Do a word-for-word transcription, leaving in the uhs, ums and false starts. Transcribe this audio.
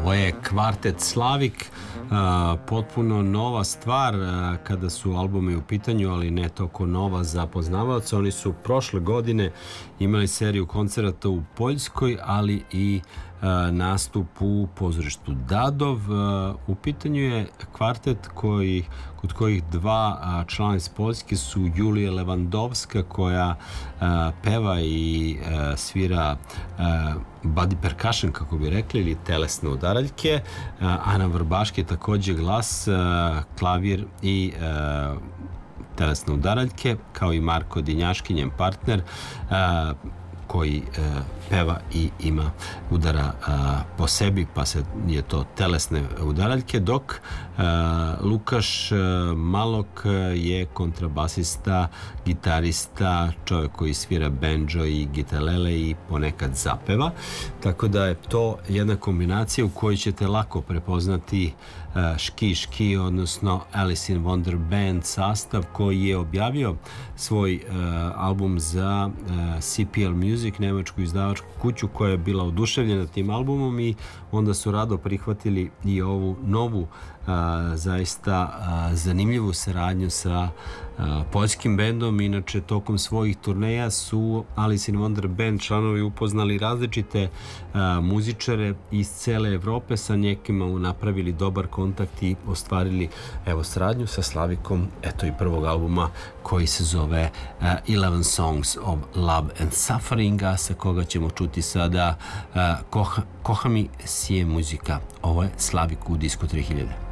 Ovo je kvartet Slavik, potpuno nova stvar kada su albumi u pitanju, ali ne toliko nova za poznavaoca. Oni su prošle godine imali seriju koncerata u Poljskoj, ali i nastup u pozorištu Dadov. U pitanju je kvartet koji, kod kojih dva člana iz Poljske su Julija Levandovska, koja peva i svira body percussion, kako bi rekli, ili telesne udaraljke. Ana Vrbaške takođe glas, klavir i telesne udaraljke, kao i Marko Dinjaški, njen partner, koji e, peva i ima udara a, po sebi, pa se je to telesne udaraljke, dok a, Lukaš a, Malok je kontrabasista, gitarista, čovjek koji svira banjo i gitarele i ponekad zapeva, tako da je to jedna kombinacija u kojoj ćete lako prepoznati a, Ški Ški, odnosno Alice in Wonder Band sastav, koji je objavio svoj a, album za a, C P L Music, nemačku izdavačku kuću, koja je bila oduševljena tim albumom, i onda su rado prihvatili i ovu novu a, zaista a, zanimljivu saradnju sa a, poljskim bendom. Inače, tokom svojih turneja su Alice in Wonder Band članovi upoznali različite a, muzičare iz cele Evrope, sa nekima napravili dobar kontakt i ostvarili, evo, saradnju sa Slavikom, eto i prvog albuma koji se zove uh, Eleven Songs of Love and Sufferinga, sa koga ćemo čuti sada uh, Koha, Koha mi sije muzika. Ovo je Slavik u Disco tri hiljade.